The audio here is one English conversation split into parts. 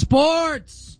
Sports.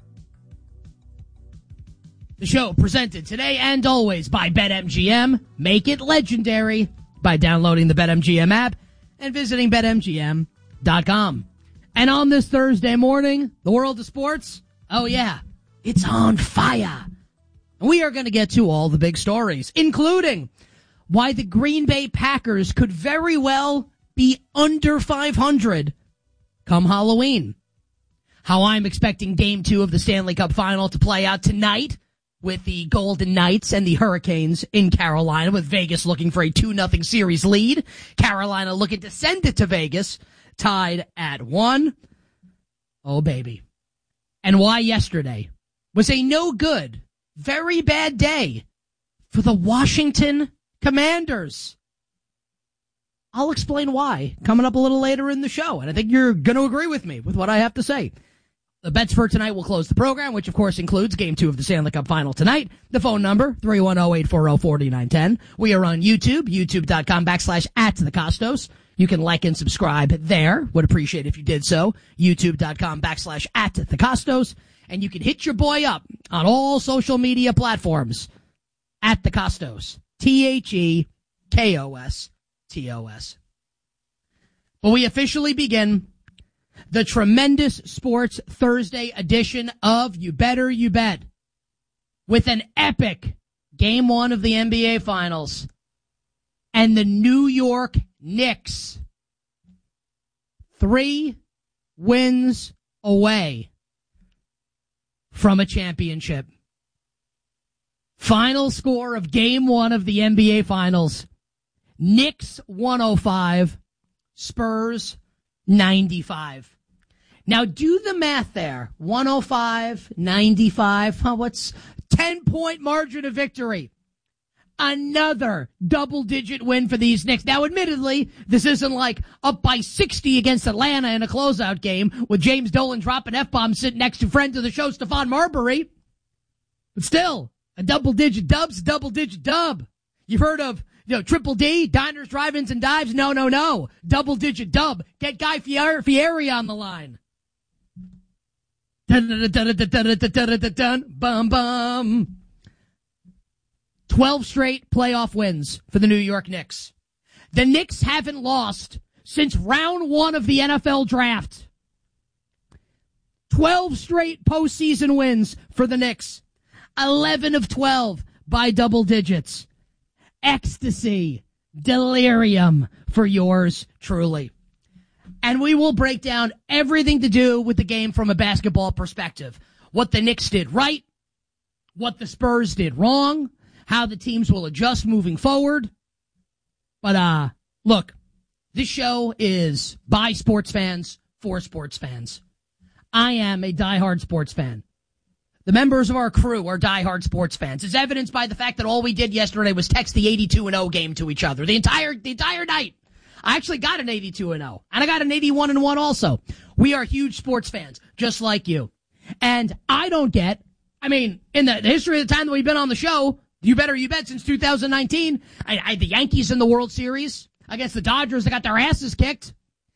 The show presented today and always by BetMGM. Make it legendary by downloading the BetMGM app and visiting BetMGM.com. And on this Thursday morning, the world of sports, oh yeah, it's on fire. We are going to get to all the big stories, including why the Green Bay Packers could very well be under 500 come Halloween. How I'm expecting Game 2 of the Stanley Cup Final to play out tonight with the Golden Knights and the Hurricanes in Carolina, with Vegas looking for a 2-0 series lead. Carolina looking to send it to Vegas, tied at 1. Oh, baby. And why yesterday was a no good, very bad day for the Washington Commanders. I'll explain why coming up a little later in the show, and I think you're going to agree with me with what I have to say. The bets for tonight will close the program, which of course includes Game 2 of the Stanley Cup Final tonight. The phone number, 310-840-4910. We are on YouTube, youtube.com/@thecostos. You can like and subscribe there. Would appreciate if you did so. youtube.com/@thecostos. And you can hit your boy up on all social media platforms at the Costos. TheKostos. But we officially begin the tremendous Sports Thursday edition of You Better You Bet with an epic Game 1 of the NBA Finals and the New York Knicks 3 wins away from a championship. Final score of Game 1 of the NBA Finals: Knicks 105, Spurs 95. Now do the math there. 105, 95. What's 10-point margin of victory? Another double-digit win for these Knicks. Now, admittedly, this isn't like up by 60 against Atlanta in a closeout game with James Dolan dropping F-bombs sitting next to friend of the show, Stephon Marbury. But still, a double-digit dub's a double-digit dub. You've heard of Triple D, diners, drive-ins, and dives? No. Double-digit dub. Get Guy Fieri on the line. Bum, bum. 12 straight playoff wins for the New York Knicks. The Knicks haven't lost since round 1 of the NFL draft. 12 straight postseason wins for the Knicks. 11 of 12 by double digits. Ecstasy, delirium for yours truly. And we will break down everything to do with the game from a basketball perspective. What the Knicks did right, what the Spurs did wrong, how the teams will adjust moving forward. But, look, this show is by sports fans, for sports fans. I am a diehard sports fan. The members of our crew are diehard sports fans. It's evidenced by the fact that all we did yesterday was text the 82-0 game to each other. The entire night. I actually got an 82-0. And I got an 81-1 also. We are huge sports fans, just like you. And I don't get, in the history of the time that we've been on the show, You Better You Bet since 2019, the Yankees in the World Series against the Dodgers that got their asses kicked.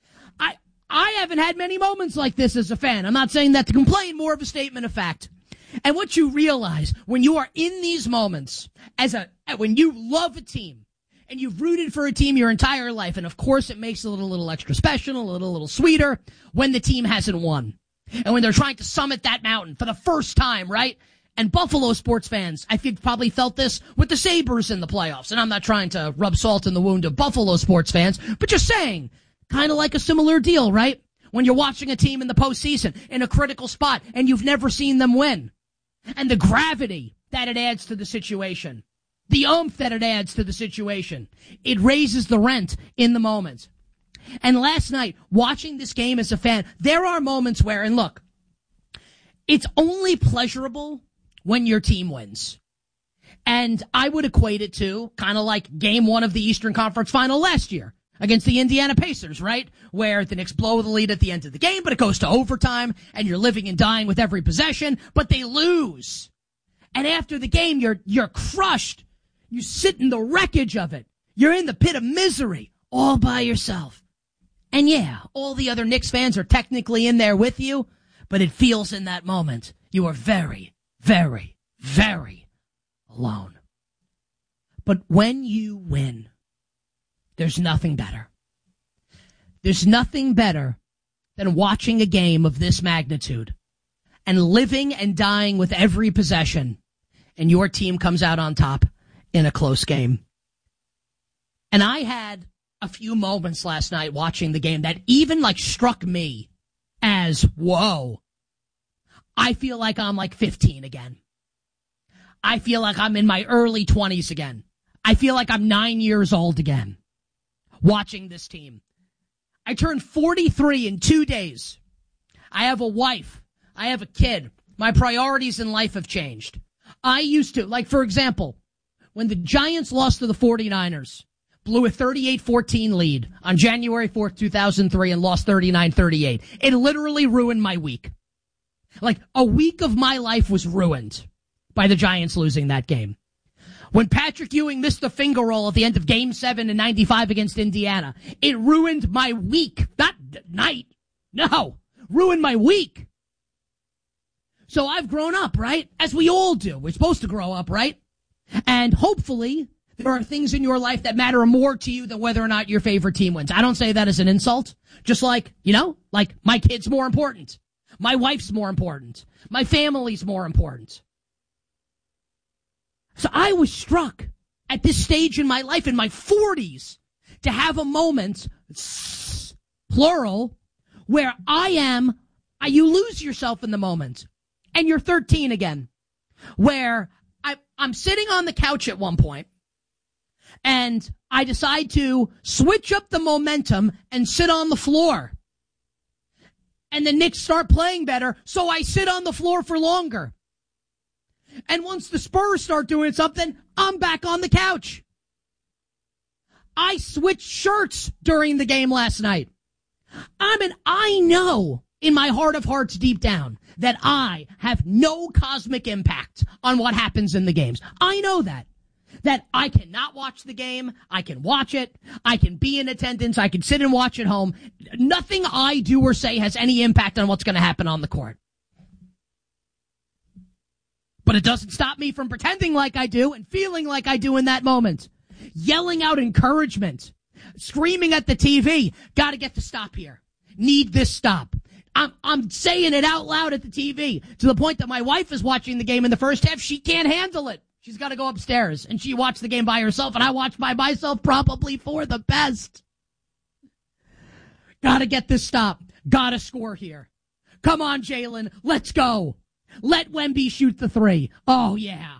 I haven't had many moments like this as a fan. I'm not saying that to complain, more of a statement of fact. And what you realize when you are in these moments, when you love a team and you've rooted for a team your entire life, and of course it makes it a little extra special, a little sweeter when the team hasn't won. And when they're trying to summit that mountain for the first time, right? And Buffalo sports fans, I think, probably felt this with the Sabres in the playoffs. And I'm not trying to rub salt in the wound of Buffalo sports fans, but just saying, kind of like a similar deal, right? When you're watching a team in the postseason in a critical spot and you've never seen them win. And the gravity that it adds to the situation. The oomph that it adds to the situation. It raises the rent in the moment. And last night, watching this game as a fan, there are moments where, and look, it's only pleasurable when your team wins. And I would equate it to kind of like Game 1 of the Eastern Conference Final last year against the Indiana Pacers, right? Where the Knicks blow the lead at the end of the game, but it goes to overtime, and you're living and dying with every possession, but they lose. And after the game, you're crushed. You sit in the wreckage of it. You're in the pit of misery all by yourself. And yeah, all the other Knicks fans are technically in there with you, But it feels in that moment you are very, very, very alone. But when you win, there's nothing better. There's nothing better than watching a game of this magnitude and living and dying with every possession, and your team comes out on top in a close game. And I had a few moments last night watching the game that even struck me as, whoa, I feel like I'm 15 again. I feel like I'm in my early 20s again. I feel like I'm 9 years old again watching this team. I turned 43 in 2 days. I have a wife. I have a kid. My priorities in life have changed. I used to, for example, when the Giants lost to the 49ers, blew a 38-14 lead on January 4th, 2003, and lost 39-38. It literally ruined my week. A week of my life was ruined by the Giants losing that game. When Patrick Ewing missed the finger roll at the end of Game 7 in 95 against Indiana, it ruined my week. Not night. No. Ruined my week. So I've grown up, right? As we all do. We're supposed to grow up, right? And hopefully there are things in your life that matter more to you than whether or not your favorite team wins. I don't say that as an insult. Just my kid's more important. My wife's more important. My family's more important. So I was struck at this stage in my life, in my 40s, to have a moment, plural, where you lose yourself in the moment, and you're 13 again, where I'm sitting on the couch at one point, and I decide to switch up the momentum and sit on the floor. And the Knicks start playing better, so I sit on the floor for longer. And once the Spurs start doing something, I'm back on the couch. I switched shirts during the game last night. I know in my heart of hearts deep down that I have no cosmic impact on what happens in the games. I know that. That I cannot watch the game. I can watch it. I can be in attendance. I can sit and watch at home. Nothing I do or say has any impact on what's going to happen on the court. But it doesn't stop me from pretending like I do and feeling like I do in that moment. Yelling out encouragement. Screaming at the TV. Got to get the stop here. Need this stop. I'm saying it out loud at the TV to the point that my wife is watching the game in the first half. She can't handle it. She's got to go upstairs, and she watched the game by herself, and I watched by myself, probably for the best. Got to get this stop. Got to score here. Come on, Jalen. Let's go. Let Wemby shoot the three. Oh, yeah.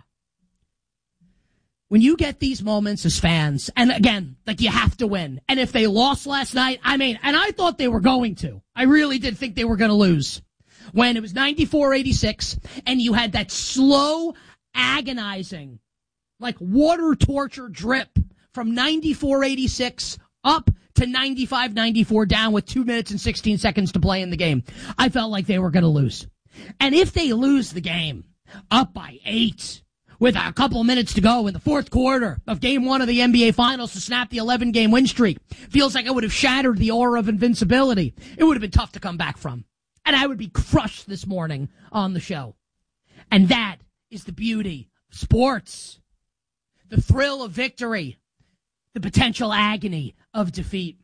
When you get these moments as fans, and again, you have to win. And if they lost last night, and I thought they were going to. I really did think they were going to lose. When it was 94-86, and you had that slow, agonizing, water torture drip from 94-86 up to 95-94 down with 2 minutes and 16 seconds to play in the game. I felt like they were going to lose. And if they lose the game up by 8 with a couple of minutes to go in the fourth quarter of Game 1 of the NBA Finals to snap the 11-game win streak, feels like it would have shattered the aura of invincibility. It would have been tough to come back from. And I would be crushed this morning on the show. And that is the beauty of sports. The thrill of victory. The potential agony of defeat.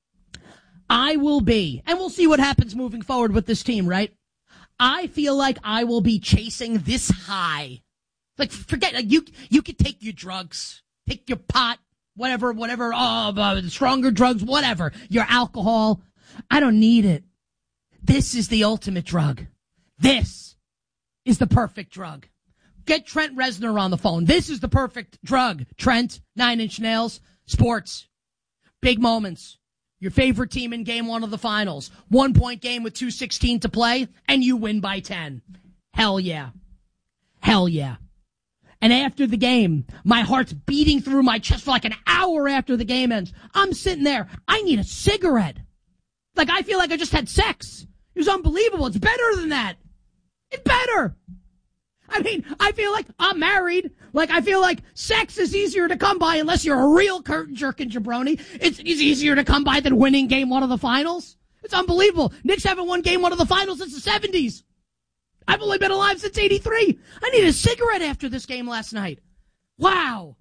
I will be, and we'll see what happens moving forward with this team, right? I feel like I will be chasing this high. Forget, you could take your drugs, take your pot, whatever, stronger drugs, whatever, your alcohol. I don't need it. This is the ultimate drug. This is the perfect drug. Get Trent Reznor on the phone. This is the perfect drug. Trent, 9 Inch Nails, sports, big moments. Your favorite team in Game 1 of the Finals. 1-point game with 2:16 to play, and you win by 10. Hell yeah. Hell yeah. And after the game, my heart's beating through my chest for an hour after the game ends. I'm sitting there. I need a cigarette. I feel like I just had sex. It was unbelievable. It's better than that. It's better. I feel like I'm married. I feel like sex is easier to come by unless you're a real curtain jerking jabroni. It's easier to come by than winning Game 1 of the Finals. It's unbelievable. Knicks haven't won game one of the finals since the 70s. I've only been alive since 83. I need a cigarette after this game last night. Wow.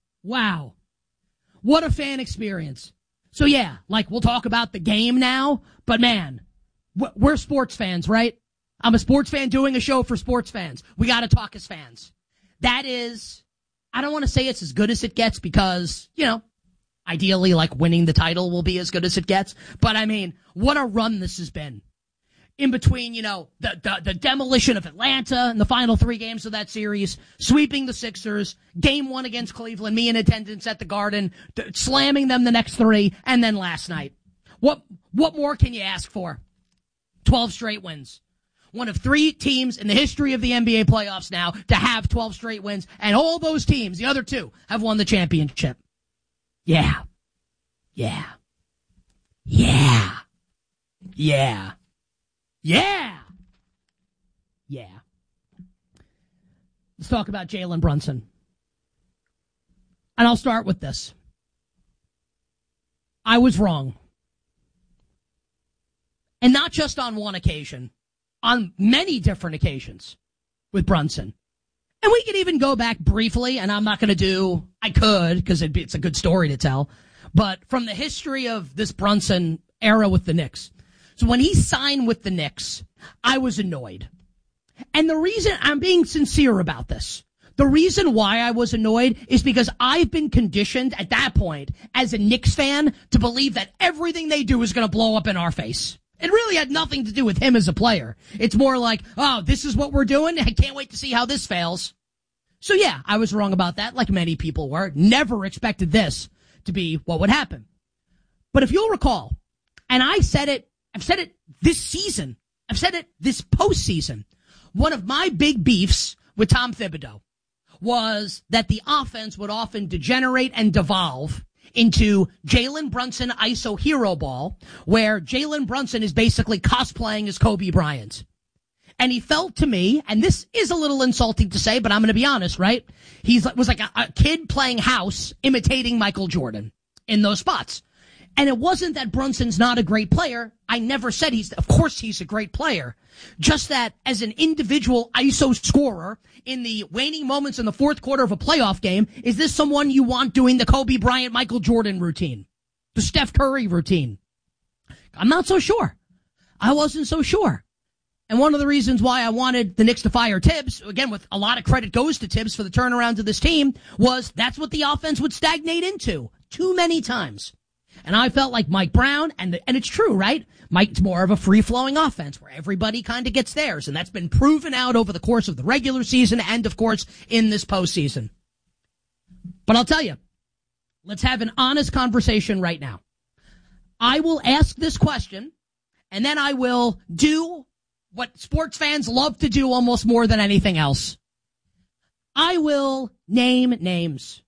What a fan experience. So yeah, like we'll talk about the game now, but man, we're sports fans, right? I'm a sports fan doing a show for sports fans. We got to talk as fans. That is, I don't want to say it's as good as it gets because, ideally like winning the title will be as good as it gets. But I mean, what a run this has been. In between, the demolition of Atlanta in the final 3 games of that series, sweeping the Sixers, game 1 against Cleveland, me in attendance at the Garden, slamming them the next 3, and then last night. What more can you ask for? 12 straight wins. One of 3 teams in the history of the NBA playoffs now to have 12 straight wins, and all those teams, the other 2, have won the championship. Yeah. Let's talk about Jalen Brunson. And I'll start with this. I was wrong. And not just on one occasion, on many different occasions with Brunson. And we could even go back briefly, and I'm not going to I could, because it's a good story to tell, but from the history of this Brunson era with the Knicks. So when he signed with the Knicks, I was annoyed. And the reason, I'm being sincere about this, the reason why I was annoyed is because I've been conditioned at that point as a Knicks fan to believe that everything they do is going to blow up in our face. It really had nothing to do with him as a player. It's more like, oh, this is what we're doing. I can't wait to see how this fails. So yeah, I was wrong about that, like many people were. Never expected this to be what would happen. But if you'll recall, and I've said it this season, I've said it this postseason, one of my big beefs with Tom Thibodeau was that the offense would often degenerate and devolve into Jalen Brunson ISO hero ball, where Jalen Brunson is basically cosplaying as Kobe Bryant. And he felt to me, and this is a little insulting to say, but I'm going to be honest, right? He was like a kid playing house imitating Michael Jordan in those spots. And it wasn't that Brunson's not a great player. I never said of course he's a great player. Just that as an individual ISO scorer in the waning moments in the fourth quarter of a playoff game, is this someone you want doing the Kobe Bryant, Michael Jordan routine? The Steph Curry routine? I'm not so sure. I wasn't so sure. And one of the reasons why I wanted the Knicks to fire Tibbs, again, with a lot of credit goes to Tibbs for the turnaround of this team, was that's what the offense would stagnate into too many times. And I felt like Mike Brown, and it's true, right? Mike's more of a free-flowing offense where everybody kind of gets theirs, and that's been proven out over the course of the regular season and, of course, in this postseason. But I'll tell you, let's have an honest conversation right now. I will ask this question, and then I will do what sports fans love to do almost more than anything else. I will name names.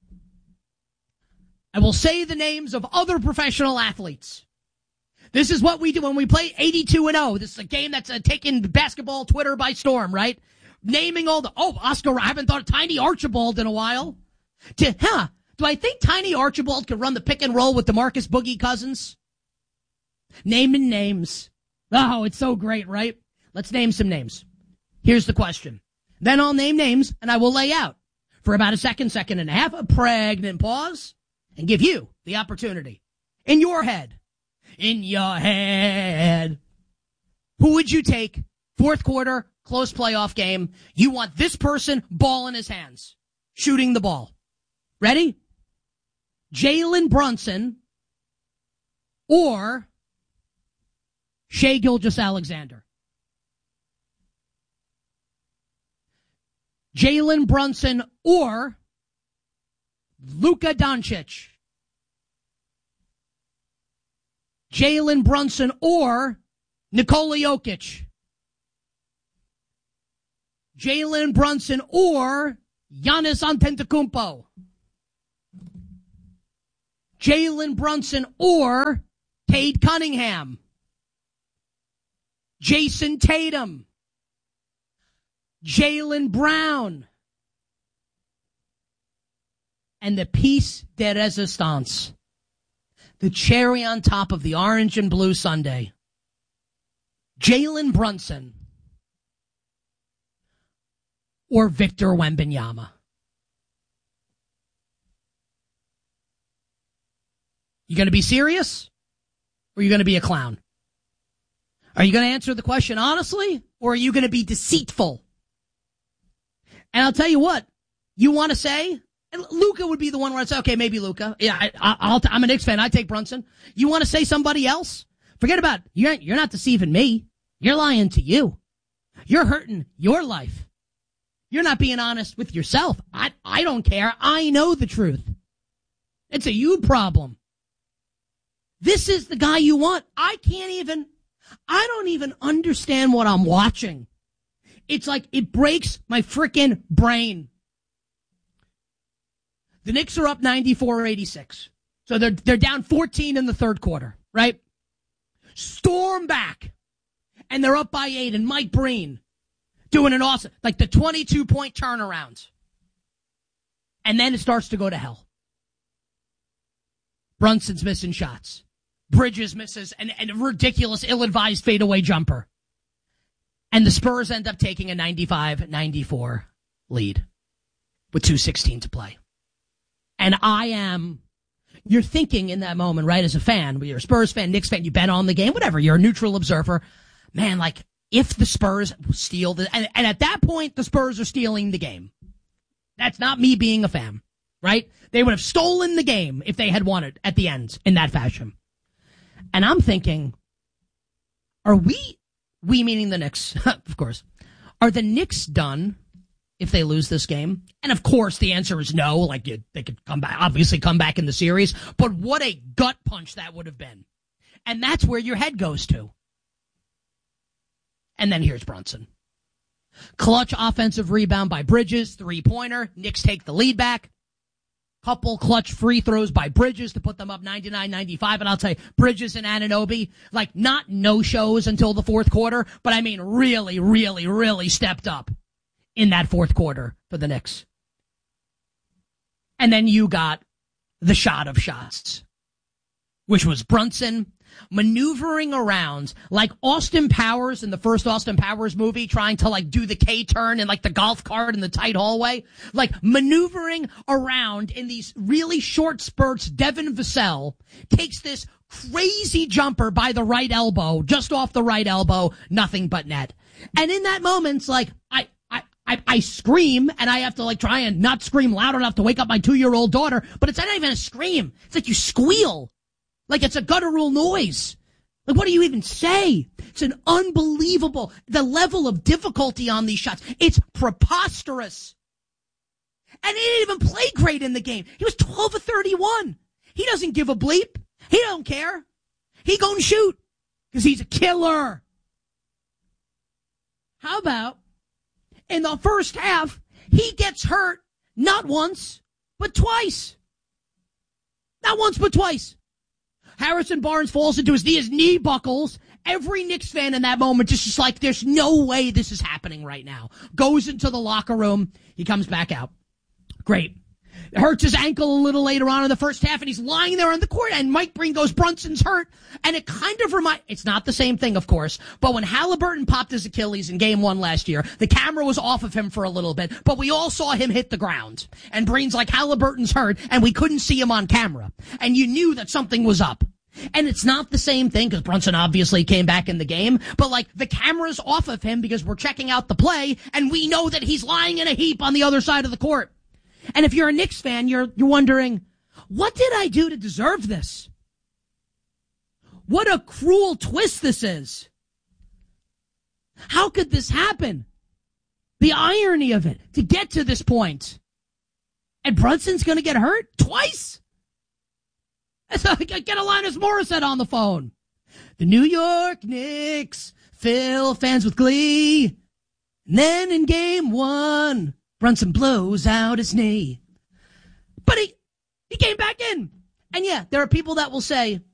I will say the names of other professional athletes. This is what we do when we play 82-0. This is a game that's taken basketball Twitter by storm, right? Naming all Oscar, I haven't thought of Tiny Archibald in a while. Do I think Tiny Archibald could run the pick and roll with DeMarcus Boogie Cousins? Naming names. Oh, it's so great, right? Let's name some names. Here's the question. Then I'll name names, and I will lay out for about a second and a half, a pregnant pause, and give you the opportunity. In your head, who would you take? Fourth quarter, close playoff game. You want this person, ball in his hands, shooting the ball. Ready? Jalen Brunson or Shai Gilgeous-Alexander. Jalen Brunson or Luka Doncic. Jalen Brunson or Nikola Jokic. Jalen Brunson or Giannis Antetokounmpo. Jalen Brunson or Cade Cunningham. Jason Tatum. Jaylen Brown. And the piece de resistance. the cherry on top of the orange and blue sundae, Jalen Brunson or Victor Wembanyama? You going to be serious, or are you going to be a clown? Are you going to answer the question honestly, or are you going to be deceitful? And I'll tell you what, you want to say, and Luka would be the one where I'd say, okay, maybe Luka. Yeah, I'm a Knicks fan. I take Brunson. You want to say somebody else? Forget about it. You're not deceiving me. You're lying to you. You're hurting your life. You're not being honest with yourself. I don't care. I know the truth. It's a you problem. This is the guy you want. I don't even understand what I'm watching. It's like it breaks my freaking brain. The Knicks are up 94-86. So they're down 14 in the third quarter, right? Storm back. And they're up by 8, and Mike Breen doing an awesome, like the 22-point turnaround. And then it starts to go to hell. Brunson's missing shots. Bridges misses and a ridiculous, ill-advised fadeaway jumper. And the Spurs end up taking a 95-94 lead with 2:16 to play. And you're thinking in that moment, right, as a fan, you're a Spurs fan, Knicks fan, you bet on the game, whatever, you're a neutral observer. Man, like, if the Spurs steal and at that point, the Spurs are stealing the game. That's not me being a fan, right? They would have stolen the game if they had won it at the end in that fashion. And I'm thinking, are we meaning the Knicks, of course, are the Knicks done if they lose this game? And of course the answer is no, like they could come back in the series, but what a gut punch that would have been. And that's where your head goes to. And then here's Brunson. Clutch offensive rebound by Bridges, 3-pointer. Knicks take the lead back. Couple clutch free throws by Bridges to put them up 99-95. And I'll tell you, Bridges and Anunoby, like not no-shows until the fourth quarter, but I mean really, really, really stepped up in that fourth quarter for the Knicks. And then you got the shot of shots, which was Brunson maneuvering around like Austin Powers in the first Austin Powers movie, trying to like do the K-turn in like the golf cart in the tight hallway, like maneuvering around in these really short spurts. Devin Vassell takes this crazy jumper by the right elbow, just off the right elbow, nothing but net. And in that moment, it's like, I scream, and I have to like try and not scream loud enough to wake up my 2-year-old daughter, but it's not even a scream. It's like you squeal. Like it's a guttural noise. Like what do you even say? It's an unbelievable, the level of difficulty on these shots. It's preposterous. And he didn't even play great in the game. He was 12 of 31. He doesn't give a bleep. He don't care. He gonna shoot because he's a killer. How about in the first half, he gets hurt not once, but twice. Not once, but twice. Harrison Barnes falls into his knee buckles. Every Knicks fan in that moment just like, there's no way this is happening right now. Goes into the locker room. He comes back out. Great. Hurts his ankle a little later on in the first half, and he's lying there on the court, and Mike Breen goes, Brunson's hurt. And it kind of it's not the same thing, of course, but when Halliburton popped his Achilles in game 1 last year, the camera was off of him for a little bit, but we all saw him hit the ground. And Breen's like, Halliburton's hurt, and we couldn't see him on camera. And you knew that something was up. And it's not the same thing because Brunson obviously came back in the game, but like the camera's off of him because we're checking out the play, and we know that he's lying in a heap on the other side of the court. And if you're a Knicks fan, you're wondering, what did I do to deserve this? What a cruel twist this is. How could this happen? The irony of it, to get to this point. And Brunson's going to get hurt twice? Get Alanis Morissette on the phone. The New York Knicks fill fans with glee. And then in game 1, Brunson blows out his knee. But he came back in. And yeah, there are people that will say,